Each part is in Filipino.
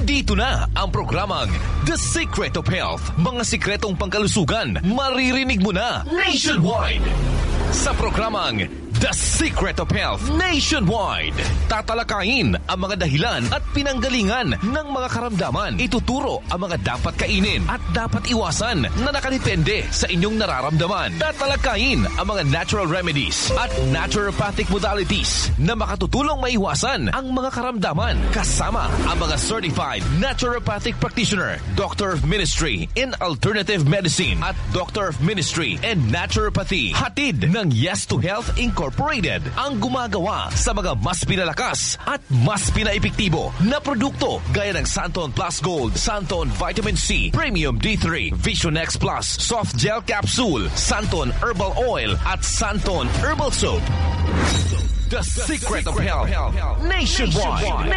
Nandito na ang programang The Secret of Health. Mga sikretong pangkalusugan, maririnig mo na nationwide. Sa programang The Secret of Health Nationwide, tatalakayin ang mga dahilan at pinanggalingan ng mga karamdaman. Ituturo ang mga dapat kainin at dapat iwasan na nakadepende sa inyong nararamdaman. Tatalakayin ang mga natural remedies at naturopathic modalities na makatutulong maiwasan ang mga karamdaman. Kasama ang mga certified naturopathic practitioner, Doctor of Ministry in Alternative Medicine at Doctor of Ministry in Naturopathy. Hatid ng Yes to Health Incorporated ang gumagawa sa mga mas pinalakas at mas pinaepektibo na produkto gaya ng Santon Plus Gold, Santon Vitamin C, Premium D3, Vision X Plus, Soft Gel Capsule, Santon Herbal Oil at Santon Herbal Soap. The Secret of Health Nationwide.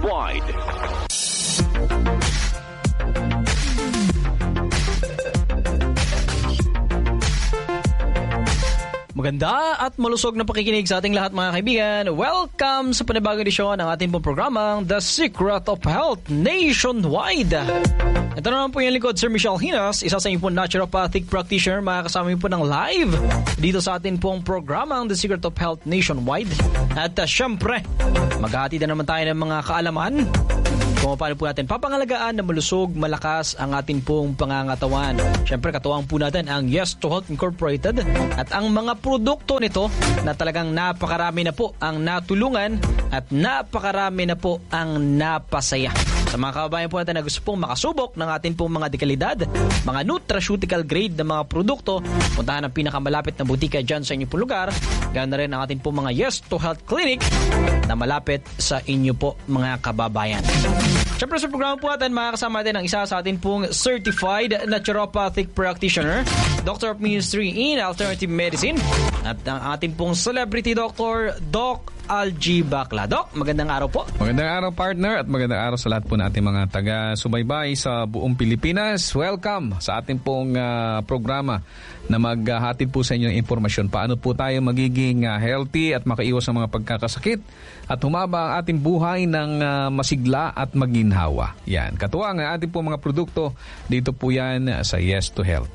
Maganda at malusog na pakikinig sa ating lahat mga kaibigan. Welcome sa panibagong edisyon ng ating pong programang The Secret of Health Nationwide. Ito naman po yung lingkod, Sir Michelle Hinas, isa sa inyong po naturopathic practitioner. Makakasama po ng live dito sa ating pong programang The Secret of Health Nationwide. At syempre, maghahati na naman tayo ng mga kaalaman kung paano po natin papangalagaan na malusog, malakas ang ating pong pangangatawan. Siyempre, katuwang po natin ang Yes to Health Incorporated at ang mga produkto nito na talagang napakarami na po ang natulungan at napakarami na po ang napasaya. Sa mga kababayan po natin na gusto pong makasubok ng ating pong mga dekalidad, mga nutraceutical grade na mga produkto, puntahan ang pinakamalapit na butika dyan sa inyo po lugar. Ganoon na rin ang ating pong mga Yes to Health Clinic na malapit sa inyo po mga kababayan. Siyempre sa programa po natin, makakasama natin ang isa sa atin pong certified naturopathic practitioner, Doctor of Ministry in Alternative Medicine, at ang ating pong celebrity doctor, Doc Algie Bacla. Doc, magandang araw po. Magandang araw partner at magandang araw sa lahat po ng ating mga taga-subaybay sa buong Pilipinas. Welcome sa ating pong programa na maghatid po sa inyo ng impormasyon. Paano po tayo magiging healthy at makaiwas sa mga pagkakasakit at humaba ang ating buhay ng masigla at maginhawa. Yan. Katuwang ang ating po mga produkto, dito po yan sa Yes to Health.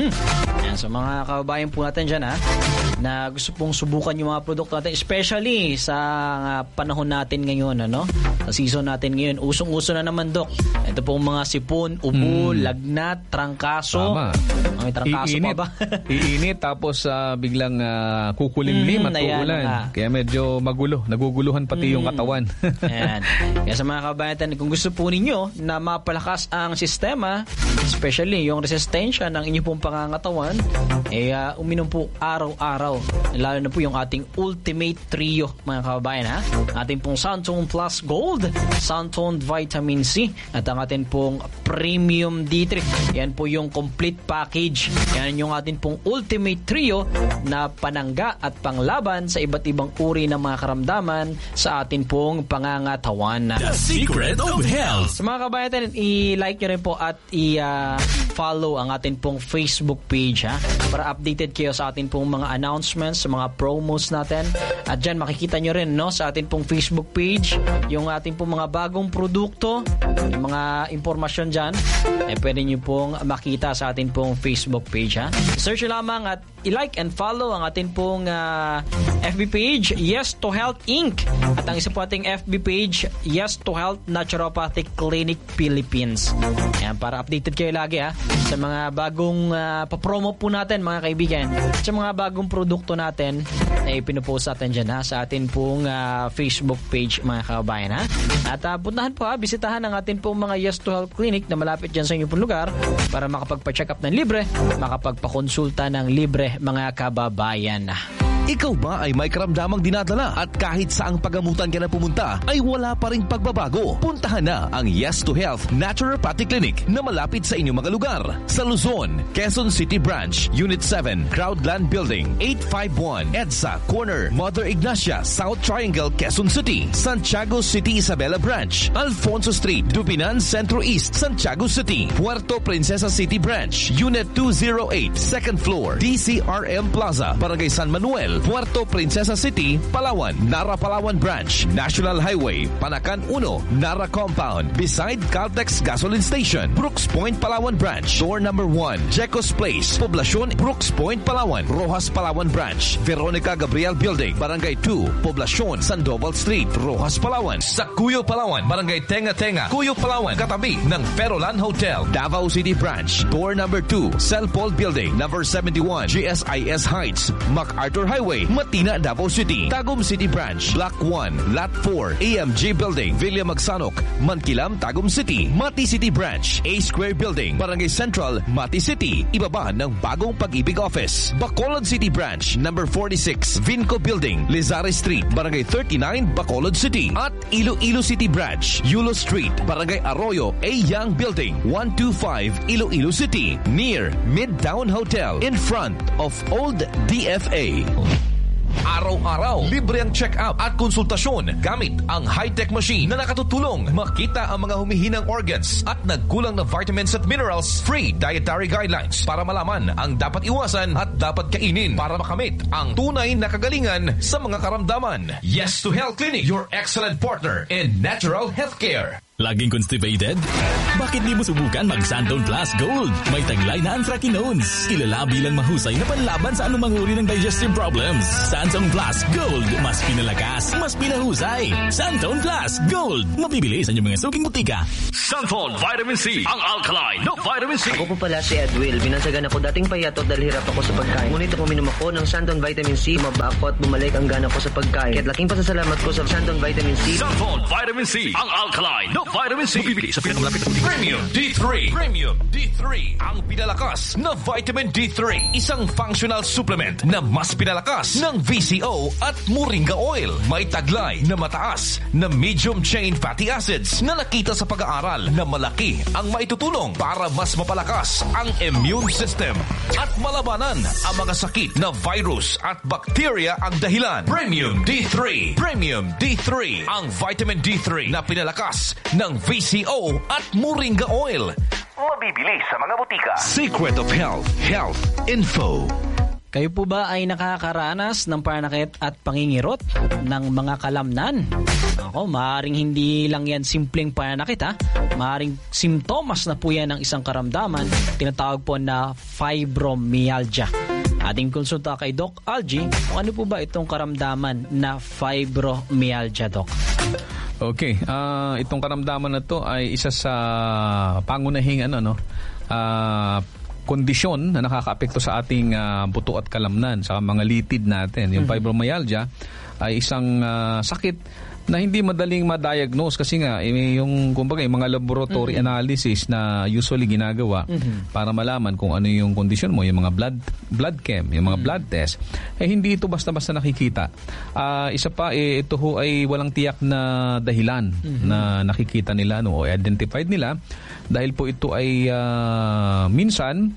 Yan, so mga kababayan po natin dyan na gusto pong subukan yung mga produkto natin, especially sa panahon natin ngayon, sa season natin ngayon. Usong-uso na naman, Dok. Ito pong mga sipon, ubo, lagnat, trangkaso. Tama. May trangkaso iinit, pa ba? Iinit tapos biglang kukulimlim at uulan. Kaya medyo magulo. Naguguluhan pati yung katawan. Ayan. Kaya sa mga kabayan, kung gusto po ninyo na mapalakas ang sistema, especially yung resistensya ng inyong pong pangangatawan, uminom po araw-araw. Lalo na po yung ating Ultimate Trio, mga kababayan, ating pong Santon Plus Gold, Santon Vitamin C, at ang ating pong Premium D3. Yan po yung complete package. Yan yung ating pong Ultimate Trio na panangga at panglaban sa iba't ibang uri ng mga karamdaman sa ating pong pangangatawan. The Secret of Health. Sa mga kabayan, i-like nyo rin po at i-follow ang ating pong Facebook page para updated kayo sa ating pong mga announcements, sa mga promos natin. At dyan makikita nyo rin sa ating pong Facebook page yung ating pong mga bagong produkto, yung mga impormasyon dyan, pwede nyo pong makita sa ating pong Facebook page. Search lamang at i-like and follow ang ating pong FB page, Yes to Health Inc. At ang isa po ating FB page, Yes to Health Naturopathic Clinic Philippines. Ayan, para updated kayo lagi sa mga bagong papromo po natin, mga kaibigan. Sa mga bagong produkto natin, pinupost natin dyan sa ating pong Facebook page, mga kababayan. At puntahan po, bisitahan ang ating pong mga Yes to Health Clinic na malapit dyan sa inyong pong lugar para makapagpa-check up ng libre, makapagpa-konsulta ng libre, mga kababayan. Ikaw ba ay may karamdamang dinadala at kahit saang pagamutan ka na pumunta ay wala pa ring pagbabago? Puntahan na ang Yes to Health Naturopathic Clinic na malapit sa inyong mga lugar. Sa Luzon, Quezon City Branch, Unit 7, Crowdland Building, 851, EDSA Corner, Mother Ignacia, South Triangle, Quezon City. Santiago City Isabela Branch, Alfonso Street, Dupinan Centro East, Santiago City. Puerto Princesa City Branch, Unit 208, 2nd floor, DCRM Plaza, Barangay San Manuel, Puerto Princesa City, Palawan, Nara Palawan Branch, National Highway, Panacan 1, Nara Compound, beside Caltex Gasoline Station, Brooks Point, Palawan Branch, door number 1, Jecos Place, Poblacion, Brooks Point, Palawan, Rojas Palawan Branch, Veronica Gabriel Building, Barangay 2, Poblacion, Sandoval Street, Rojas Palawan, sa Cuyo Palawan, Barangay Tenga Tenga, Cuyo Palawan, katabi ng Ferolan Hotel, Davao City Branch, door number 2, Celpol Building, number 71, GSIS Heights, MacArthur Highway, Matina, Davao City, Tagum City Branch, Block 1, Lot 4, AMG Building, Villa Magsanok, Mankilam, Tagum City, Mati City Branch, A Square Building, Barangay Central, Mati City, ibaba ng Bagong Pag-ibig Office, Bacolod City Branch, number 46, Vinco Building, Lizares Street, Barangay 39, Bacolod City, at Iloilo City Branch, Yulo Street, Barangay Arroyo, A Young Building, 125, Iloilo City, near Midtown Hotel, in front of Old DFA. Araw-araw, libre ang check-up at konsultasyon gamit ang high-tech machine na nakatutulong makita ang mga humihinang organs at nagkulang na vitamins at minerals. Free dietary guidelines para malaman ang dapat iwasan at dapat kainin para makamit ang tunay na kagalingan sa mga karamdaman. Yes to Health Clinic, your excellent partner in natural healthcare. Laging constipated? Bakit di mo subukan mag-Santon Plus Gold? May taglay na anthracinones. Kilala bilang mahusay na panlaban sa anumang uri ng digestive problems. Santon Plus Gold. Mas pinalakas, mas pinahusay. Santon Plus Gold. Mabibili sa inyong mga suking butika. Santon Vitamin C. Ang alkaline na vitamin C. Ako po pala si Edwil. Binansagan ako dating payatot dahil hirap ako sa pagkain. Ngunit ako minom ako ng Santon Vitamin C. Mabako at bumalik ang gana ko sa pagkain. Kaya't laking pasasalamat ko sa Santon Vitamin C. Santon Vitamin C. Ang alkaline na vitamin C. Mabibili sa pinakamalapit na Premium D3. Premium D3. Ang pinalakas na vitamin D3. Isang functional supplement na mas pinalakas ng VCO at Moringa Oil. May taglay na mataas na medium chain fatty acids na nakita sa pag-aaral na malaki ang maitutulong para mas mapalakas ang immune system at malabanan ang mga sakit na virus at bacteria ang dahilan. Premium D3. Premium D3. Ang vitamin D3 na pinalakas ng VCO at Moringa Oil. Mabibili sa mga butika. Secret of Health. Health Info. Kayo po ba ay nakakaranas ng pananakit at pangingirot ng mga kalamnan? Ako, maaaring hindi lang yan simpleng pananakit ha. Maaaring simptomas na po yan ng isang karamdaman. Tinatawag po na fibromyalgia. Ating konsulta kay Doc Algie, ano po ba itong karamdaman na fibromyalgia, Doc? Okay, itong karamdaman na to ay isa sa pangunahing kondisyon na nakakaapekto sa ating buto at kalamnan, sa mga litid natin. Yung fibromyalgia ay isang sakit na hindi madaling ma-diagnose kasi nga yung kumbaga yung mga laboratory analysis na usually ginagawa para malaman kung ano yung kondisyon mo, yung mga blood chem, yung mga blood test, hindi ito basta-basta nakikita. Isa pa, ito ho ay walang tiyak na dahilan na nakikita nila o identified nila dahil po ito ay minsan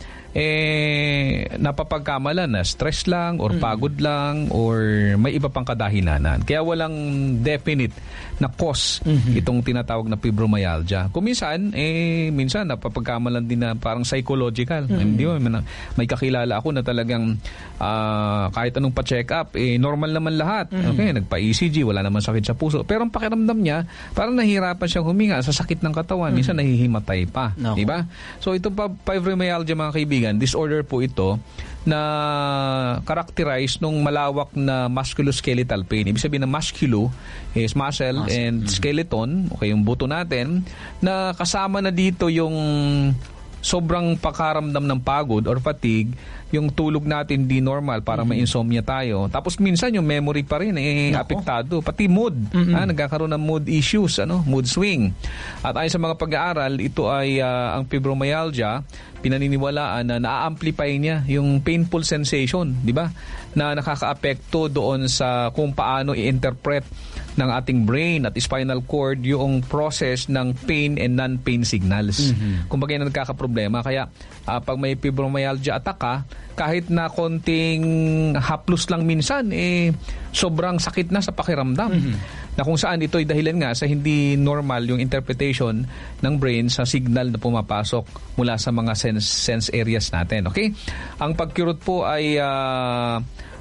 napapagkamalan na stress lang or pagod lang or may iba pang kadahilanan. Kaya walang definite na cause itong tinatawag na fibromyalgia. Kung minsan napapagkamalan din na parang psychological. Hindi ba? May kakilala ako na talagang kahit anong pa-check up, normal naman lahat. Okay, nagpa-ECG, wala naman sakit sa puso. Pero ang pakiramdam niya, parang nahihirapan siyang huminga sa sakit ng katawan. Minsan nahihimatay pa. No. Diba? So ito pa fibromyalgia, mga kaibigan, disorder po ito na characterized nung malawak na musculoskeletal pain. Ibig sabihin na musculo is muscle and skeleton, okay, yung buto natin, na kasama na dito yung sobrang pakaramdam ng pagod or fatigue, yung tulog natin di normal, para may insomnia tayo. Tapos minsan yung memory pa rin apektado, pati mood. Nagkakaroon ng mood issues, mood swing. At ayon sa mga pag-aaral, ito ay ang fibromyalgia, pinaniniwalaan na na-amplify niya yung painful sensation, di ba? Na nakakaapekto doon sa kung paano i-interpret ng ating brain at spinal cord yung process ng pain and non-pain signals. Kumbaga na nagkakaproblema. Kaya pag may fibromyalgia attack ka, kahit na konting haplos lang minsan, sobrang sakit na sa pakiramdam. Na kung saan ito ay dahilan nga sa hindi normal yung interpretation ng brain sa signal na pumapasok mula sa mga sense areas natin. Okay? Ang pagkirot po ay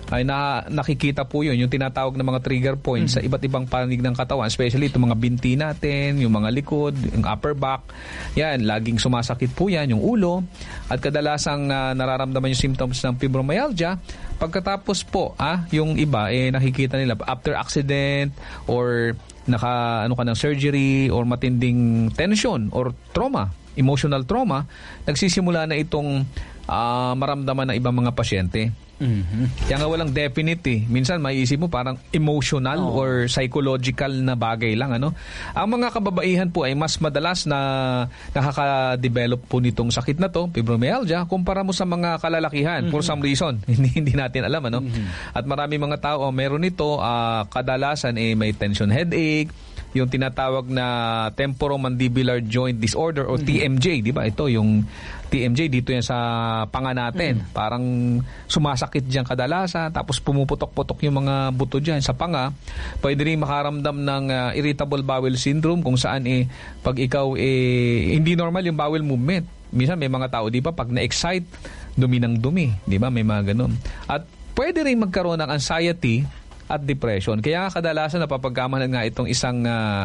ay nakikita po yun, yung tinatawag na mga trigger points sa iba't ibang panig ng katawan, especially itong mga binti natin, yung mga likod, yung upper back. Yan, laging sumasakit po yan, yung ulo. At kadalasang nararamdaman yung symptoms ng fibromyalgia. Pagkatapos po, yung iba, nakikita nila after accident or ano ka ng surgery or matinding tension or trauma, emotional trauma, nagsisimula na itong maramdaman ng ibang mga pasyente. Kaya nga walang definite Minsan maiisip mo parang emotional or psychological na bagay lang. Ang mga kababaihan po ay mas madalas na nakaka-develop po nitong sakit na to, fibromyalgia, kumpara mo sa mga kalalakihan for some reason. Hindi natin alam. At marami mga tao meron nito, kadalasan may tension headache, yung tinatawag na temporomandibular joint disorder o TMJ, di ba? Ito yung TMJ, dito yan sa panga natin. Parang sumasakit diyan kadalasan, tapos pumuputok-putok yung mga buto diyan sa panga. Pwede rin makaramdam ng irritable bowel syndrome, kung saan pag ikaw hindi normal yung bowel movement. Minsan may mga tao, di ba, pag na-excite, dumi ng dumi, di ba? May mga ganun. At pwede rin magkaroon ng anxiety at depression. Kaya kadalasan napapagkamalan nga itong isang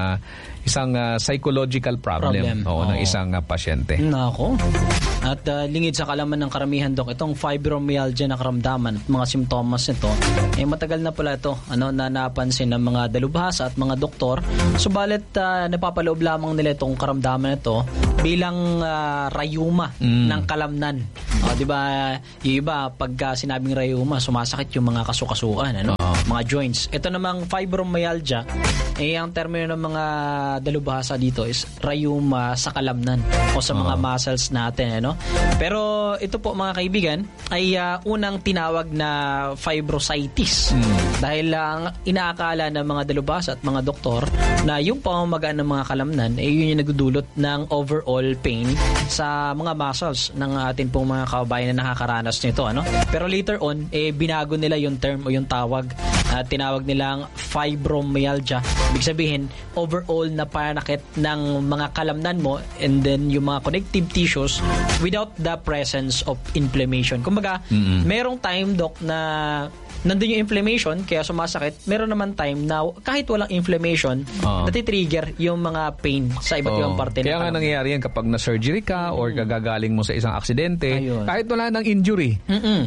psychological problem. Ng isang pasyente. Nako. At lingid sa kalaman ng karamihan, Dok, itong fibromyalgia na karamdaman at mga simptomas nito, matagal na pala ito na napansin ng mga dalubhasa at mga doktor. Subalit napapaloob lamang nila itong karamdaman ito bilang rayuma ng kalamnan. Di ba? Yung iba, pagka sinabing rayuma, sumasakit yung mga kasukasuan, mga joints. Ito namang fibromyalgia, ang termino ng mga dalubhasa dito is rayuma sa kalamnan o sa mga muscles natin. Pero ito po, mga kaibigan, ay unang tinawag na fibrositis. Dahil lang inaakala ng mga dalubhasa at mga doktor na yung pamamagaan ng mga kalamnan yun yung nagdudulot ng overall pain sa mga muscles ng atin pong mga kababayan na nakakaranas nito. Pero later on, binago nila yung term o yung tawag. Tinawag nilang fibromyalgia. Ibig sabihin, overall na pananakit ng mga kalamnan mo and then yung mga connective tissues without the presence of inflammation. Kumbaga, merong time, Doc, na nandun yung inflammation, kaya sumasakit. Meron naman time na kahit walang inflammation, natitrigger yung mga pain sa iba't ibang parte. Kaya nga nangyayari yan kapag na-surgery ka or gagaling mo sa isang aksidente, kahit wala nang injury,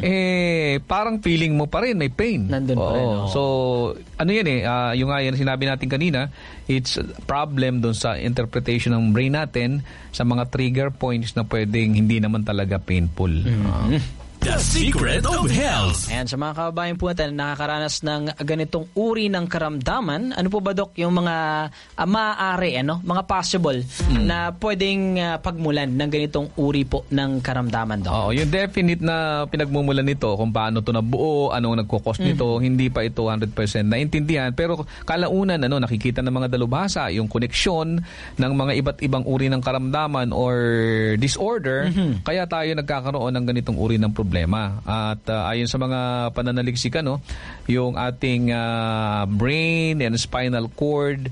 parang feeling mo pa rin, may pain. Nandun pa rin. So, yung nga yan sinabi natin kanina, it's problem dun sa interpretation ng brain natin sa mga trigger points na pwedeng hindi naman talaga painful. The Secret of Health. Ayan, sa mga kababayan po natin nakakaranas ng ganitong uri ng karamdaman, ano po ba, Dok, yung mga maaari, mga possible na pwedeng pagmulan ng ganitong uri po ng karamdaman, Dok? Yung definite na pinagmumulan nito, kung paano ito nabuo, anong nagkukos nito, hindi pa ito 100% naintindihan. Pero kalaunan, nakikita ng mga dalubhasa, yung koneksyon ng mga iba't ibang uri ng karamdaman or disorder, kaya tayo nagkakaroon ng ganitong uri ng problema. At ayon sa mga pananaliksik, yung ating brain and spinal cord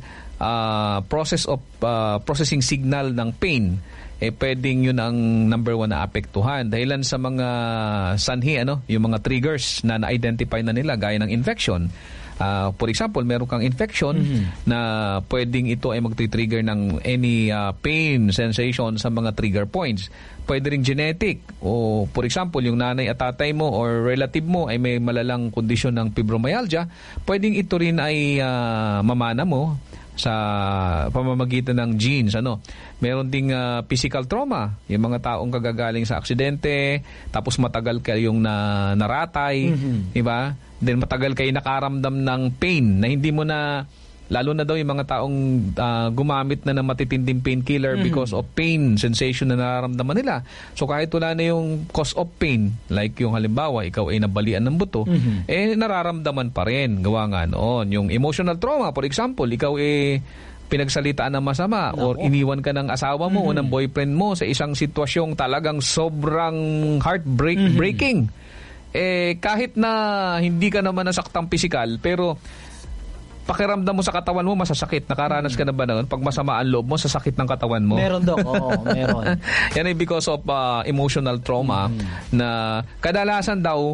processing signal ng pain, pwedeng yun ang number 1 na apektuhan. Dahilan sa mga sanhi, yung mga triggers na na-identify na nila, gaya ng infection. For example, meron kang infection na pwedeng ito ay mag-trigger ng any pain sensation sa mga trigger points. Pwede rin genetic. O for example, yung nanay at tatay mo or relative mo ay may malalang kondisyon ng fibromyalgia, pwedeng ito rin ay mamana mo sa pamamagitan ng genes. Meron ding physical trauma, yung mga taong kagagaling sa aksidente, tapos matagal kayong naratay, di ba? Then matagal kayo nakaramdam ng pain na hindi mo na, lalo na daw yung mga taong gumamit na ng matitinding painkiller because of pain sensation na nararamdaman nila. So kahit wala na yung cause of pain, like yung halimbawa, ikaw ay nabalian ng buto, nararamdaman pa rin. Gawa nga noon. Yung emotional trauma, for example, ikaw pinagsalitaan ng masama or iniwan ka ng asawa mo o ng boyfriend mo sa isang sitwasyong talagang sobrang heartbreaking. Kahit na hindi ka naman nasaktang pisikal, pero pakiramdam mo sa katawan mo masasakit. Nakaranas ka na ba noon? Pag masama ang loob mo, sa sakit ng katawan mo? Meron, Dok. Oo, meron. Yan ay because of emotional trauma na kadalasan daw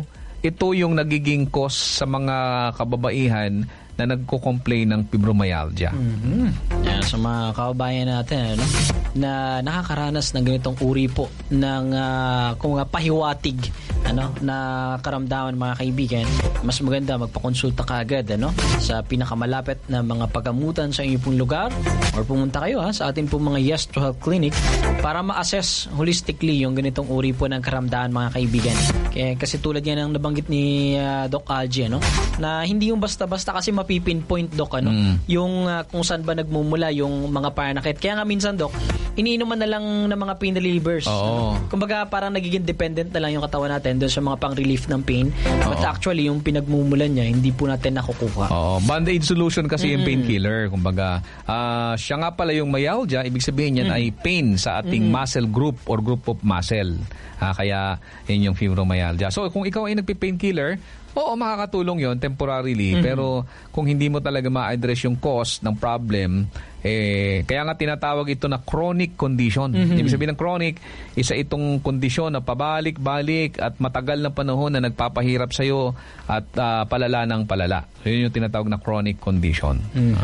ito yung nagiging cause sa mga kababaihan na nagko-complain ng fibromyalgia. Yan, sa mga kababayan natin na nakakaranas ng ganitong uri po ng kung pahiwatig na karamdaman, mga kaibigan, mas maganda magpakonsulta kaagad sa pinakamalapit na mga pagamutan sa inyong pong lugar, or pumunta kayo sa ating pong mga Yes to Health Clinic para ma-assess holistically yung ganitong uri po ng karamdaman, mga kaibigan. Kasi tulad yan ang nabanggit ni Doc Algie, na hindi yung basta-basta kasi mapipinpoint, Doc, yung kung saan ba nagmumula yung mga pananakit. Kaya nga minsan, Doc, iniinuman na lang ng mga pain relievers. Kumbaga parang nagiging dependent na lang yung katawan natin doon sa mga pang-relief ng pain. But actually, yung pinagmumulan niya, hindi po natin nakukuha. Band-aid solution kasi yung painkiller. Kumbaga, siya nga pala yung myalgia, ibig sabihin yan ay pain sa ating muscle group or group of muscle. Kaya yun yung fibromyalgia. So, kung ikaw ay nagpi-painkiller, oo, makakatulong yon temporarily. Pero kung hindi mo talaga ma-address yung cause ng problem, kaya nga tinatawag ito na chronic condition. Ibig sabihin ng chronic, isa itong kondisyon na pabalik-balik at matagal na panahon na nagpapahirap sa'yo at palala ng palala. So, yun yung tinatawag na chronic condition.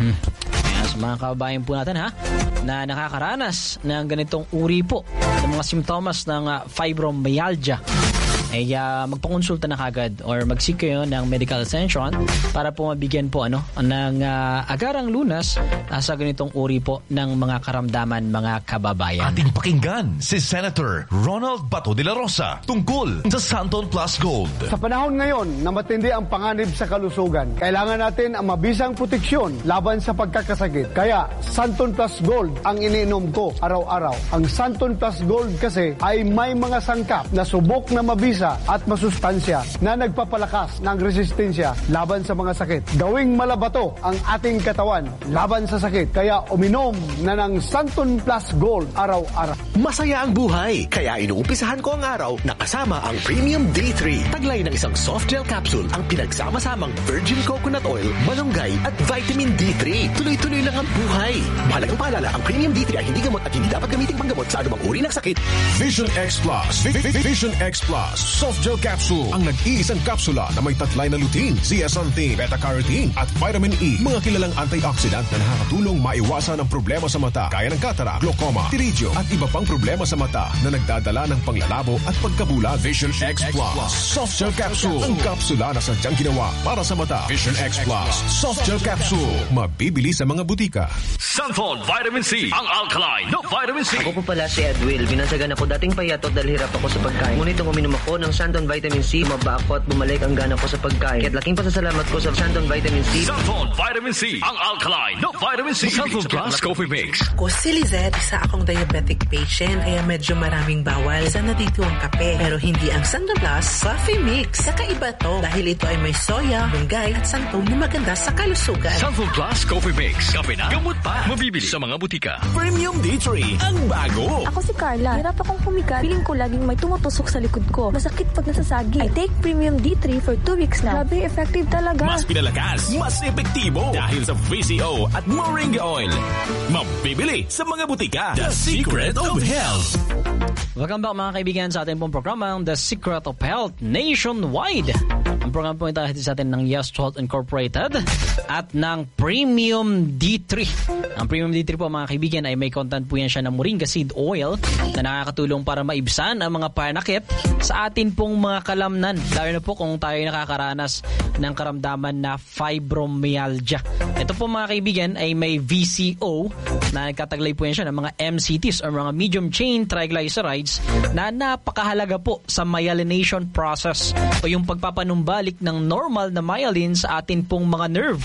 Sa mga kababayan po natin na nakakaranas ng ganitong uri po ng mga simptomas ng fibromyalgia, ay magpakonsulta na kagad or mag-seek kayo ng medical attention para po mabigyan po ng agarang lunas sa ganitong uri po ng mga karamdaman, mga kababayan. Ating pakinggan si Senator Ronald Bato de la Rosa tungkol sa Santon Plus Gold. Sa panahon ngayon na matindi ang panganib sa kalusugan, kailangan natin ang mabisang proteksyon laban sa pagkakasakit. Kaya Santon Plus Gold ang iniinom ko araw-araw. Ang Santon Plus Gold kasi ay may mga sangkap na subok na mabisa at masustansya na nagpapalakas ng resistensya laban sa mga sakit. Gawing malabato ang ating katawan laban sa sakit. Kaya uminom na ng Santon Plus Gold araw-araw. Masaya ang buhay, kaya inuumpisahan ko ang araw na kasama ang Premium D3. Taglay ng isang soft gel capsule ang pinagsama-samang virgin coconut oil, malunggay at vitamin D3. Tuloy-tuloy lang ang buhay. Mahalagang paalala, ang Premium D3 ay hindi gamot at hindi dapat gamitin panggamot sa anumang uri ng sakit. Vision X Plus. Vision X Plus. Soft gel capsule. Ang nag-iisang kapsula na may tatlay na lutein, zeaxanthin, beta-carotene at vitamin E. Mga kilalang antioxidant na nakakatulong maiwasan ang problema sa mata gaya ng cataract, glaucoma, pterygium at iba pang problema sa mata na nagdadala ng panglalabo at pagkabula. Vision X Plus. Soft gel capsule. Ang kapsula na sadyang ginawa para sa mata. Vision X Plus. Soft gel capsule. Mabibili sa mga butika. Santon Vitamin C, ang alkaline na vitamin C. Ako po pala si Edwil. Binansagan ako dating payatot dahil hirap ako sa pagkain. Ngunit nung uminom ako ng Santon Vitamin C, mababa at bumalik ang gana ko sa pagkain. Kaya't laking pasasalamat ko sa Santon Vitamin C. Santon Vitamin C, ang alkaline na vitamin C. Santon Plus Coffee Mix. Ako si Lizette, isa akong diabetic patient, kaya medyo maraming bawal. Isa na dito ang kape, pero hindi ang Santon Plus Coffee Mix. Kakaiba to dahil ito ay may soya, lunggay at santol na maganda sa kalusugan. Santon Plus Coffee Mix. Kape na, gamot pa. Mabibili sa mga butika. Premium D3, ang bago. Ako si Carla. Hirap akong humiga. Feeling ko laging may tumutusok sa likod ko. Masakit pag nasasagi. I take Premium D3 for 2 weeks na. Grabe, effective talaga. Mas pinalakas, mas epektibo dahil sa VCO at Moringa Oil. Mabibili sa mga butika. The Secret of Health. Welcome back, mga kaibigan, sa ating pong programang The Secret of Health Nationwide. Ang program po ito ay sa atin ng Yes to Health Incorporated at ng Premium D3. Ang Premium D3 po, mga kaibigan, ay may content po yan siya ng Moringa Seed Oil na nakakatulong para maibsan ang mga panakit sa atin pong mga kalamnan. Lalo na po kung tayo nakakaranas ng karamdaman na fibromyalgia. Ito po, mga kaibigan, ay may VCO na nagkataglay po yan siya ng mga MCTs or mga medium chain triglycerides na napakahalaga po sa myelination process o yung pagpapanumbalik ng normal na myelin sa atin pong mga nerve.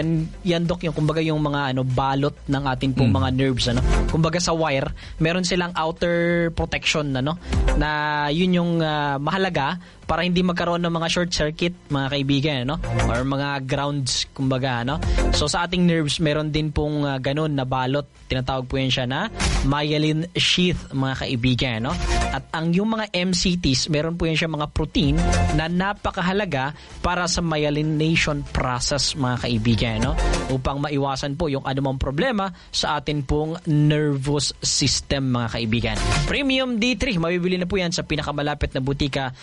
Yan Dok, yung kumbaga yung mga balot ng atin pong mga nerves, kumbaga sa wire, meron silang outer protection na yun yung mahalaga para hindi magkaroon ng mga short circuit, mga kaibigan, or mga grounds, kumbaga, So sa ating nerves, meron din pong ganun na balot. Tinatawag po yan siya na myelin sheath, mga kaibigan, At yung mga MCTs, meron po yan siya mga protein na napakahalaga para sa myelination process, mga kaibigan, upang maiwasan po yung anumang problema sa atin pong nervous system, mga kaibigan. Premium D3, mabibili na po yan sa pinakamalapit na butika sa inyo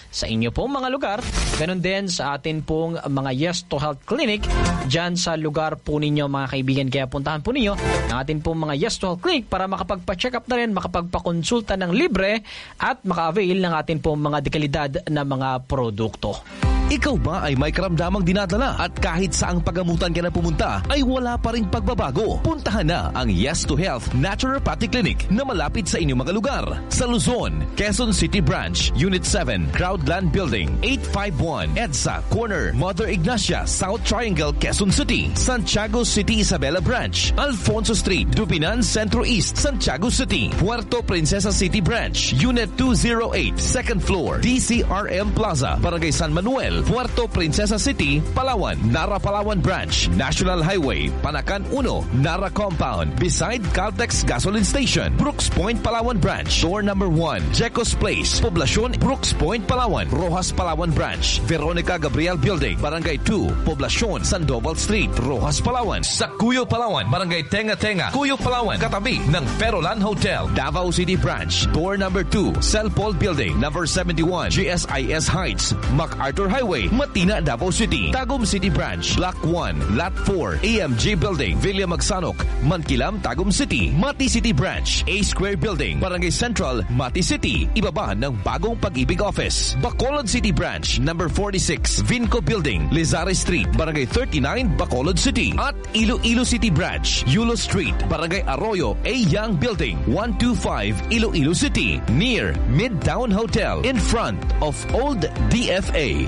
inyo pong mga lugar. Ganon din sa atin pong mga Yes to Health Clinic dyan sa lugar po ninyo mga kaibigan. Kaya puntahan po ninyo ang atin pong mga Yes to Health Clinic para makapagpa-check up na rin, makapagpakonsulta ng libre at maka-avail ng atin pong mga dekalidad na mga produkto. Ikaw ba ay may karamdamang dinadala at kahit saang pagamutan ka na pumunta ay wala pa ring pagbabago? Puntahan na ang Yes to Health Naturopathic Clinic na malapit sa inyong mga lugar. Sa Luzon, Quezon City Branch, Unit 7, Crowdland Building, 851, EDSA, Corner, Mother Ignacia, South Triangle, Quezon City. Santiago City Isabela Branch, Alfonso Street, Dupinan Centro East, Santiago City. Puerto Princesa City Branch, Unit 208, 2nd floor, DCRM Plaza, Barangay San Manuel, Puerto Princesa City, Palawan, Nara Palawan Branch, National Highway, Panacan 1, Nara Compound, beside Caltex Gasoline Station, Brooks Point, Palawan Branch, door number 1, Jecos Place, Poblacion, Brooks Point, Palawan, Rojas Palawan Branch, Veronica Gabriel Building, Barangay 2, Poblacion, Sandoval Street, Rojas Palawan, sa Cuyo Palawan, Barangay Tenga Tenga, Cuyo Palawan, katabi ng Ferolan Hotel, Davao City Branch, door number 2, Celpol Building, number 71, GSIS Heights, MacArthur Highway, Matina, Davao City, Tagum City Branch, Block 1, Lot 4, AMG Building, Villa Magsanok, Mankilam, Tagum City, Mati City Branch, A Square Building, Barangay Central, Mati City, ibaba ng Bagong Pag-ibig Office, Bacolod City Branch, number 46, Vinco Building, Lizares Street, Barangay 39, Bacolod City, at Iloilo City Branch, Yulo Street, Barangay Arroyo, A Young Building, 125, Iloilo City, near Midtown Hotel, in front of Old DFA.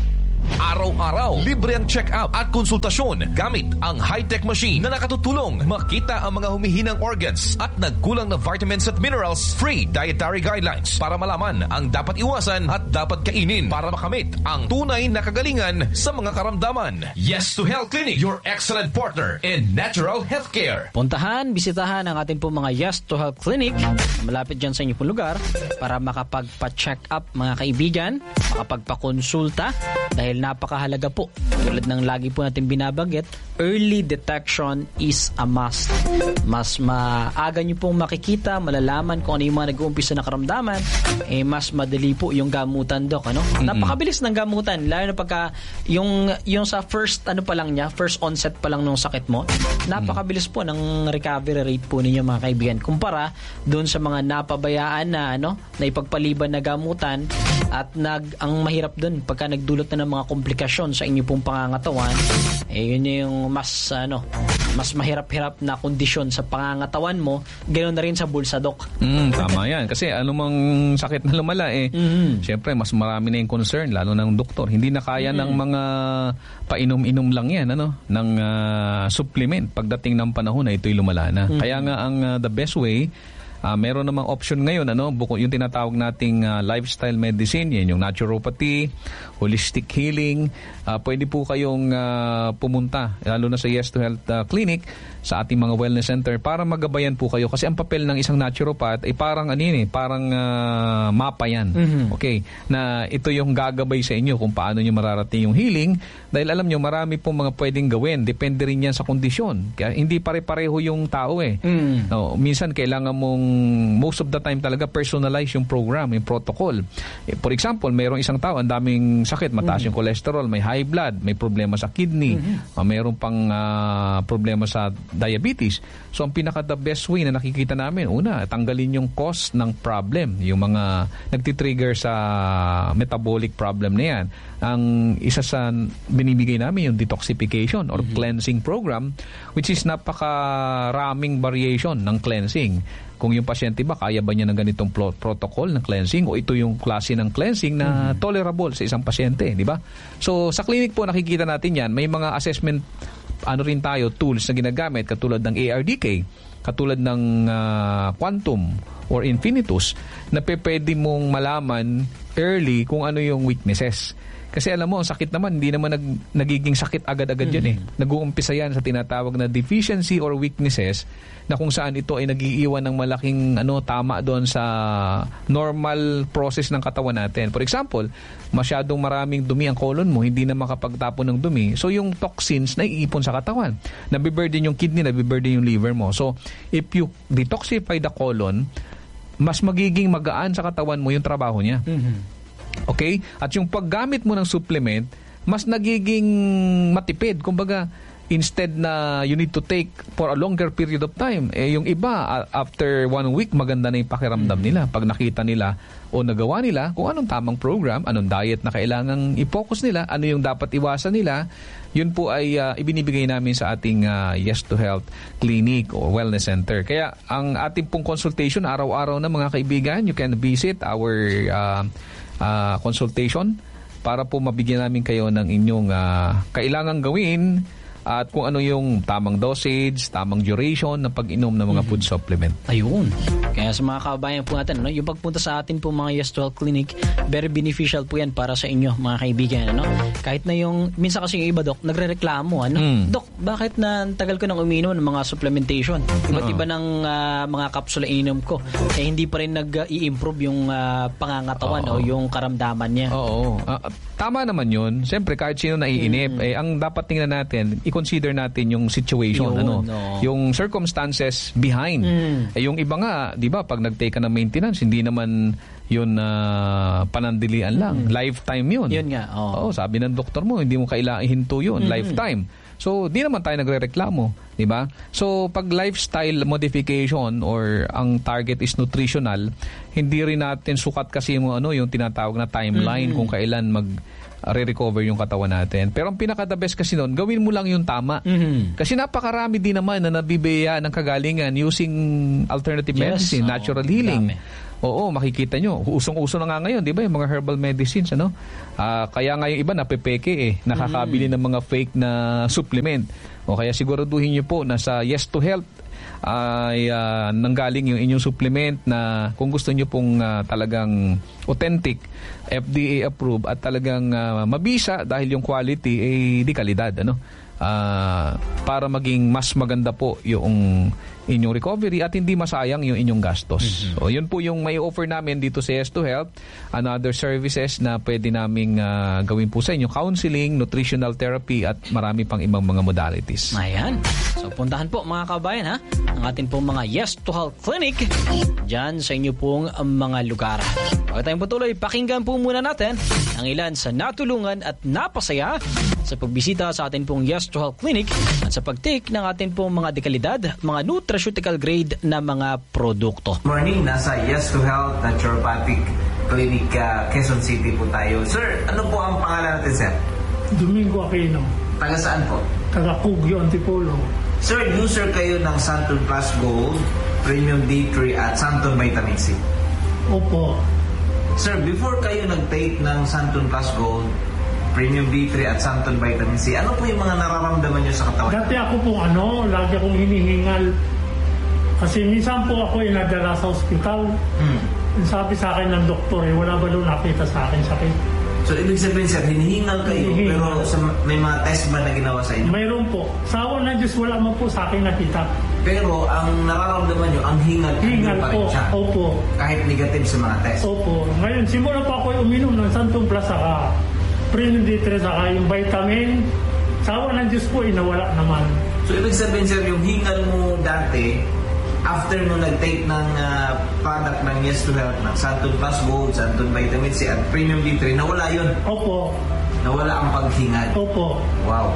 Araw-araw, libre ang check-up at konsultasyon gamit ang high-tech machine na nakatutulong makita ang mga humihinang organs at nagkulang na vitamins at minerals. Free dietary guidelines para malaman ang dapat iwasan at dapat kainin para makamit ang tunay na kagalingan sa mga karamdaman. Yes to Health Clinic, your excellent partner in natural healthcare. Puntahan, bisitahan ang ating po mga Yes to Health Clinic malapit dyan sa inyong pong lugar para makapagpa-check up mga kaibigan, makapagpa-konsulta dahil napakahalaga po. Tulad ng lagi po natin binabanggit, early detection is a must. Mas maaga nyo pong makikita, malalaman kung ano yung mga nag-uumpisa na karamdaman, mas madali po yung gamutan, Doc. Ano? Napakabilis ng gamutan, lalo na pagka yung sa first first onset pa lang ng sakit mo, napakabilis po ng recovery rate po ninyo mga kaibigan. Kumpara doon sa mga napabayaan na na ipagpaliban na gamutan at ang mahirap doon pagka nagdulot na ng mga komplikasyon sa inyo pong pangangatawan, yun yung mas mahirap-hirap na kondisyon sa pangangatawan mo, ganoon na rin sa bulsa, Doc. Tama yan. Kasi anumang sakit na lumala, syempre, mas marami na yung concern, lalo ng doktor. Hindi na kaya ng mga painom-inom lang yan, ng supplement pagdating ng panahon na ito'y lumala na. Kaya nga ang the best way, meron namang option ngayon, yung tinatawag nating lifestyle medicine, yan yung naturopathy, holistic healing. Pwede po kayong pumunta, lalo na sa Yes to Health Clinic, sa ating mga wellness center para magabayan po kayo. Kasi ang papel ng isang naturopath ay parang mapa yan. Okay? Na ito yung gagabay sa inyo kung paano nyo mararating yung healing. Dahil alam nyo, marami pong mga pwedeng gawin. Depende rin yan sa kondisyon. Kaya hindi pare-pareho yung tao minsan kailangan mong most of the time talaga personalize yung program, yung protocol. For example, mayroong isang tao, ang daming sakit, mataas yung cholesterol, may high blood, may problema sa kidney, mayroong pang problema sa diabetes. So, ang pinaka-the best way na nakikita namin, una, tanggalin yung cause ng problem, yung mga nagtitrigger sa metabolic problem na yan. Ang isa sa binibigay namin yung detoxification or cleansing program, which is napakaraming variation ng cleansing. Kung yung pasyente ba, kaya ba niya ng ganitong protocol ng cleansing o ito yung klase ng cleansing na tolerable sa isang pasyente, di ba? So, sa clinic po nakikita natin yan, may mga assessment rin tayo, tools na ginagamit katulad ng ARDK, katulad ng Quantum or Infinitus na pwede mong malaman early kung ano yung weaknesses. Kasi alam mo, ang sakit naman, hindi naman nagiging sakit agad-agad yan Nag-uumpisa yan sa tinatawag na deficiency or weaknesses na kung saan ito ay nag-iiwan ng malaking tama doon sa normal process ng katawan natin. For example, masyadong maraming dumi ang colon mo, hindi na makapagtapon ng dumi. So yung toxins na iipon sa katawan. Nabiburden yung kidney, nabiburden yung liver mo. So if you detoxify the colon, mas magiging magaan sa katawan mo yung trabaho niya. Okay? At yung paggamit mo ng supplement, mas nagiging matipid. Kumbaga, instead na you need to take for a longer period of time, yung iba, after 1 week, maganda na yung pakiramdam nila. Pag nakita nila o nagawa nila kung anong tamang program, anong diet na kailangang i-focus nila, ano yung dapat iwasan nila, yun po ay ibinibigay namin sa ating Yes to Health Clinic o Wellness Center. Kaya ang ating pong consultation, araw-araw na mga kaibigan, you can visit our consultation para po mabigyan namin kayo ng inyong kailangang gawin at kung ano yung tamang dosage, tamang duration ng pag-inom ng mga food supplement. Ayun. Kaya sa mga kababayan po natin, yung pagpunta sa atin po mga Yes to Health Clinic, very beneficial po yan para sa inyo, mga kaibigan. Kahit na yung, minsan kasi yung iba, Dok, nagre-reklamo. Dok, bakit na tagal ko nang uminom ng mga supplementation? Iba't iba ng mga kapsula ininom ko. Hindi pa rin nag-i-improve yung pangangatawan o yung karamdaman niya. Oo. Tama naman yun. Siyempre, kahit sino naiinip, ang dapat tingnan natin, i-consider natin yung situation, yung circumstances behind. Yung iba nga, di ba, pag nag-take ka ng maintenance, hindi naman yun panandilian lang. Lifetime yun. Yun nga. Oo, sabi ng doktor mo, hindi mo kailangan ihinto yun. Lifetime. So, di naman tayo nagre-reklamo, di ba? So, pag lifestyle modification or ang target is nutritional, hindi rin natin sukat kasi yung tinatawag na timeline kung kailan re-recover yung katawan natin. Pero ang pinaka-the best kasi noon, gawin mo lang yung tama. Kasi napakarami din naman na nabibigyan ng kagalingan using alternative medicine, natural healing. Oo, makikita nyo. Usong-uso na nga ngayon, di ba, yung mga herbal medicines, kaya nga yung iba napepeke nakakabili ng mga fake na supplement. O kaya siguraduhin nyo po na sa Yes to Health ay nanggaling yung inyong supplement na kung gusto nyo pong talagang authentic, FDA approved at talagang mabisa dahil yung quality ay di kalidad, para maging mas maganda po yung inyong recovery at hindi masayang yung inyong gastos. So, yun po yung may offer namin dito sa Yes to Health and other services na pwede naming gawin po sa inyo. Counseling, nutritional therapy at marami pang ibang mga modalities. Ayan. So, puntahan po mga kabayan ang atin pong mga Yes to Health Clinic dyan sa inyo pong mga lugar. Bago tayong patuloy, pakinggan po muna natin ang ilan sa natulungan at napasaya sa pagbisita sa atin pong Yes to Health Clinic at sa pag-take ng atin pong mga dekalidad, mga nutraceutical grade na mga produkto. Morning, nasa Yes to Health Naturopathic Clinic, Quezon City po tayo. Sir, ano po ang pangalan natin, sir? Domingo Aquino. Taga saan po? Taga Cugyo, Antipolo. Sir, user kayo ng Santon Plus Gold, Premium D3 at Santon Vitamin C. Opo. Sir, before kayo nag-take ng Santon Plus Gold, Premium D3 at Santon Vitamin C, ano po yung mga nararamdaman nyo sa katawan? Dati ako po lagi akong hinihingal. Kasi minsan po ako nadala sa ospital. Sabi sa akin ng doktor, wala ba doon nakita sa akin sakit? So, ibig sabihin, sir, hinihingal kayo, pero may mga test ba na ginawa sa inyo? Mayroon po. Sa awan ng Diyos, wala mo po sa akin nakita. Pero ang nararamdaman nyo, ang hingal pa rin po siya. Opo. Kahit negative sa mga test. Opo. Ngayon, simula pa ako uminom ng Santon Plus saka Premium D3 saka yung vitamin. Sa awan ng Diyos po, nawala naman. So, ibig sabihin, sir, yung hingal mo dati, after mo nag-take ng product ng Yes to Health, ng Santon Plus Gold, Santon Vitamin C at Premium D3, nawala yun? Opo. Nawala ang paghingal? Opo. Wow.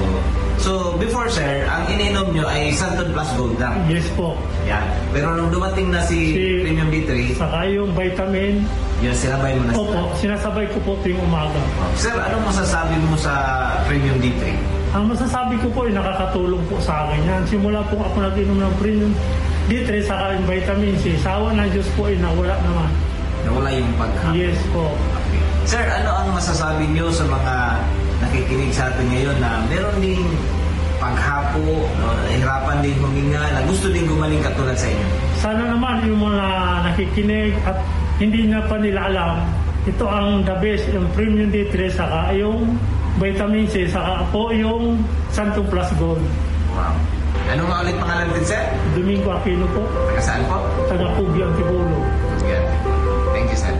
So before, sir, ang ininom nyo ay Santon Plus Gold lang? Yes po. Yan. Pero nung dumating na si Premium D3, saka yung vitamin, yun, sinabay mo na sila? Opo, sinasabay ko po tuwing umaga. Sir, anong masasabi mo sa Premium D3? Ang masasabi ko po ay nakakatulong po sa akin yan. Simula po ako nag-inom ng Premium D3 saka yung vitamin C. Sa awan ng Diyos po ay nawala naman. Nawala yung paghapo? Yes po. Okay. Sir, ano ang masasabi nyo sa mga nakikinig sa atin ngayon na meron ding paghapo, nahihirapan din huminga, na gusto din gumaling katulad sa inyo? Sana naman yung mga nakikinig at hindi na pa nila alam, ito ang the best, yung Premium D3 saka yung vitamin C saka po yung Santon Plus Gold. Wow. Ano nga ulit pangalan din, sir? Domingo Aquino po. Taga saan po? Taga Cugyo, Antipolo. Thank you, sir. Yan,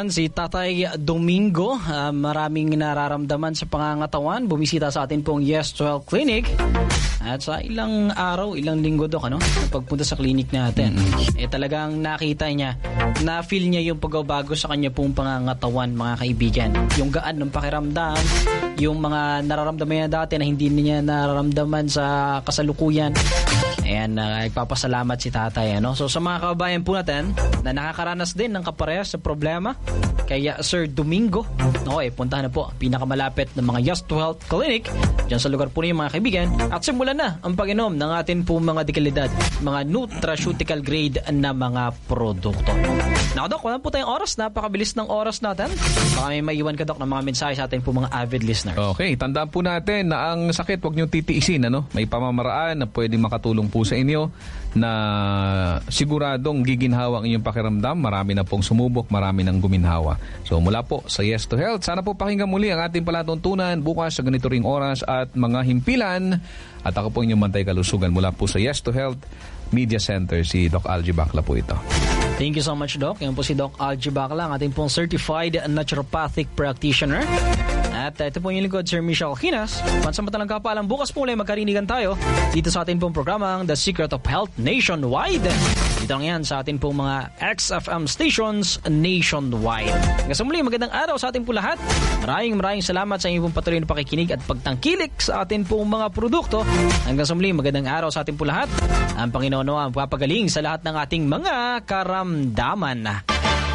Yan, si Tatay Domingo, maraming nararamdaman sa pangangatawan. Bumisita sa atin pong Yes to Health Clinic. At sa ilang araw, ilang linggo, Dok, pagpunta sa clinic natin, talagang nakita niya, na-feel niya yung pagbabago sa kanya pong pangangatawan, mga kaibigan. Yung gaan ng pakiramdam, yung mga nararamdaman niya dati na hindi niya nararamdaman sa kasalukuyan. Ayan, nagpapasalamat si Tatay. So sa mga kababayan po natin na nakakaranas din ng kaparehas sa problema, kaya Sir Domingo, puntahan na po ang pinakamalapit ng mga Yes to Health Clinic dyan sa lugar po niyo, mga kaibigan, at simulan na ang pag-inom ng atin po mga dekalidad, mga nutraceutical grade na mga produkto. Now, Dok, wala po tayong oras. Napakabilis ng oras natin. Baka may maiwan ka, Dok, ng mga mensahe sa atin po mga avid listeners. Okay, tandaan po natin na ang sakit huwag niyong titiisin. May pamamaraan na pwedeng makatulong po sa inyo na siguradong giginhawa ang inyong pakiramdam. Marami na pong sumubok, marami nang guminhawa. So mula po sa Yes to Health, sana po pakinggan muli ang ating palatuntunan bukas sa ganito ring oras at mga himpilan. At ako po inyong Bantay Kalusugan mula po sa Yes to Health Media Center, si Doc Algie Bacla po ito. Thank you so much, Doc. Yan po si Doc Algie Bacla, ang ating pong Certified Naturopathic Practitioner. At ito po yung lingkod, Sir Michelle Hinas. Pansamantalang kapalang, bukas po ulit magkarinigan tayo dito sa ating pong programang The Secret of Health Nationwide. Dito lang yan sa ating pong mga XFM stations nationwide. Hanggang sa muli, magandang araw sa ating po lahat. Maraming salamat sa inyong pong patuloy na pakikinig at pagtangkilik sa ating pong mga produkto. Hanggang sa muli, magandang araw sa ating po lahat. Ang Panginoon ang papagaling sa lahat ng ating mga karamdaman.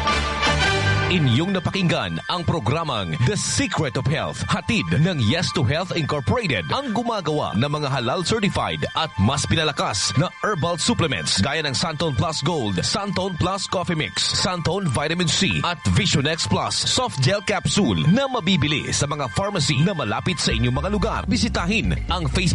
Inyong napakinggan ang programang The Secret of Health, hatid ng Yes to Health Incorporated, ang gumagawa ng mga halal certified at mas pinalakas na herbal supplements gaya ng Santon Plus Gold, Santon Plus Coffee Mix, Santon Vitamin C at Vision X Plus Soft Gel Capsule na mabibili sa mga pharmacy na malapit sa inyong mga lugar. Bisitahin ang Facebook